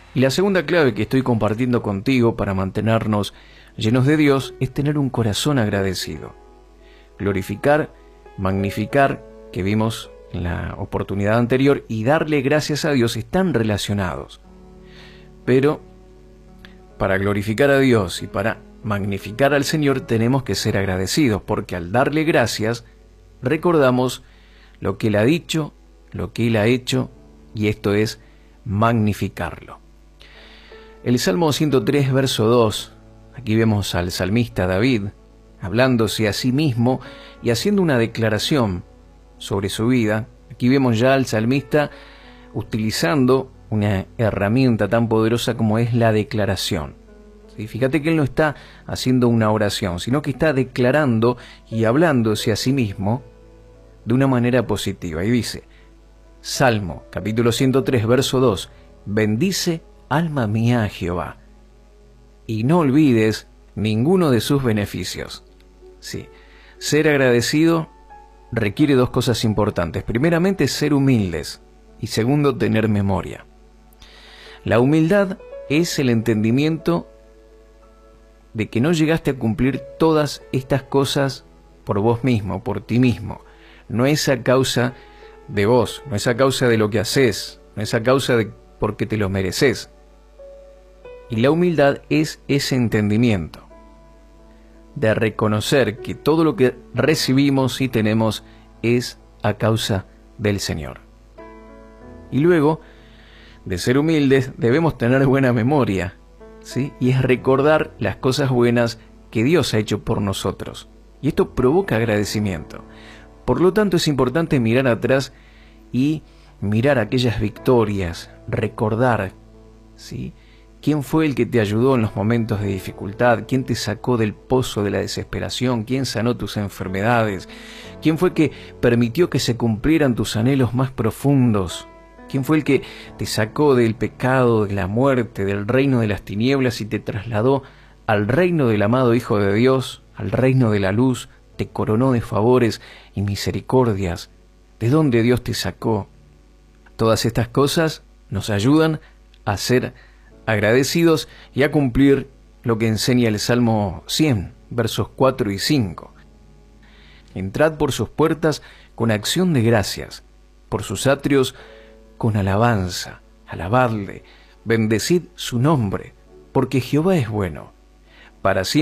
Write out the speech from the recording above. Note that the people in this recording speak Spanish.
Y la segunda clave que estoy compartiendo contigo para mantenernos llenos de Dios es tener un corazón agradecido. Glorificar, magnificar, que vimos en la oportunidad anterior, y darle gracias a Dios están relacionados. Pero para glorificar a Dios y para magnificar al Señor tenemos que ser agradecidos, porque al darle gracias recordamos lo que Él ha dicho, lo que Él ha hecho, y esto es magnificarlo. El Salmo 103, verso 2, aquí vemos al salmista David hablándose a sí mismo y haciendo una declaración sobre su vida. Aquí vemos ya al salmista utilizando una herramienta tan poderosa como es la declaración. ¿Sí? Fíjate que él no está haciendo una oración, sino que está declarando y hablándose a sí mismo de una manera positiva. Y dice, Salmo, capítulo 103, verso 2, bendice, alma mía, a Jehová, y no olvides ninguno de sus beneficios. Sí, ser agradecido requiere dos cosas importantes. Primeramente, ser humildes, y segundo, tener memoria. La humildad es el entendimiento de que no llegaste a cumplir todas estas cosas por vos mismo, por ti mismo. No es a causa de vos, no es a causa de lo que haces, no es a causa de porque te lo mereces. Y la humildad es ese entendimiento de reconocer que todo lo que recibimos y tenemos es a causa del Señor. Y luego, de ser humildes, debemos tener buena memoria, ¿sí? Y es recordar las cosas buenas que Dios ha hecho por nosotros. Y esto provoca agradecimiento. Por lo tanto, es importante mirar atrás y mirar aquellas victorias, recordar, ¿sí?, quién fue el que te ayudó en los momentos de dificultad, quién te sacó del pozo de la desesperación, quién sanó tus enfermedades, quién fue que permitió que se cumplieran tus anhelos más profundos, quién fue el que te sacó del pecado, de la muerte, del reino de las tinieblas y te trasladó al reino del amado Hijo de Dios, al reino de la luz, te coronó de favores y misericordias. ¿De dónde Dios te sacó? Todas estas cosas nos ayudan a ser agradecidos y a cumplir lo que enseña el Salmo 100, versos 4 y 5. Entrad por sus puertas con acción de gracias, por sus atrios con alabanza, alabadle, bendecid su nombre, porque Jehová es bueno, para siempre